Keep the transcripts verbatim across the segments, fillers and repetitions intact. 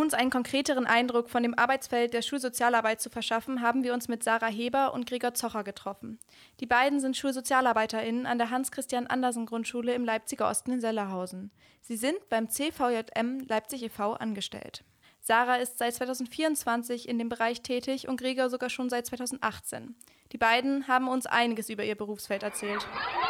uns einen konkreteren Eindruck von dem Arbeitsfeld der Schulsozialarbeit zu verschaffen, haben wir uns mit Sarah Heber und Gregor Zocher getroffen. Die beiden sind SchulsozialarbeiterInnen an der Hans-Christian-Andersen-Grundschule im Leipziger Osten in Sellerhausen. Sie sind beim C V J M Leipzig e V angestellt. Sarah ist seit zweitausendvierundzwanzig in dem Bereich tätig und Gregor sogar schon seit zweitausendachtzehn. Die beiden haben uns einiges über ihr Berufsfeld erzählt.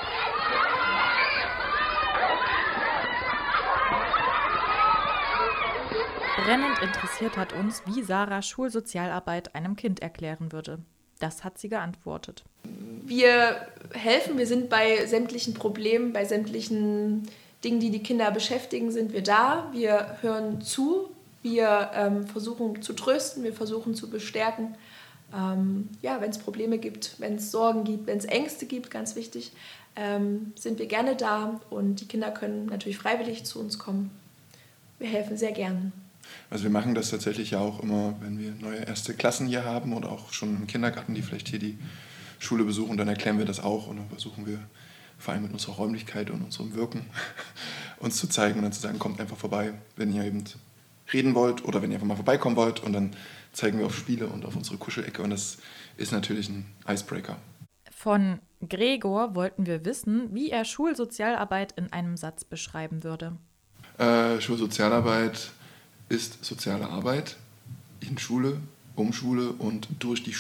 Brennend interessiert hat uns, wie Sarah Schulsozialarbeit einem Kind erklären würde. Das hat sie geantwortet. Wir helfen, wir sind bei sämtlichen Problemen, bei sämtlichen Dingen, die die Kinder beschäftigen, sind wir da. Wir hören zu, wir ähm, versuchen zu trösten, wir versuchen zu bestärken. Ähm, ja, wenn es Probleme gibt, wenn es Sorgen gibt, wenn es Ängste gibt, ganz wichtig, ähm, sind wir gerne da und die Kinder können natürlich freiwillig zu uns kommen. Wir helfen sehr gerne. Also wir machen das tatsächlich ja auch immer, wenn wir neue erste Klassen hier haben oder auch schon im Kindergarten, die vielleicht hier die Schule besuchen, dann erklären wir das auch und dann versuchen wir vor allem mit unserer Räumlichkeit und unserem Wirken uns zu zeigen und dann zu sagen, kommt einfach vorbei, wenn ihr eben reden wollt oder wenn ihr einfach mal vorbeikommen wollt und dann zeigen wir auf Spiele und auf unsere Kuschelecke und das ist natürlich ein Icebreaker. Von Gregor wollten wir wissen, wie er Schulsozialarbeit in einem Satz beschreiben würde. Äh, Schulsozialarbeit ist soziale Arbeit in Schule, um Schule und durch die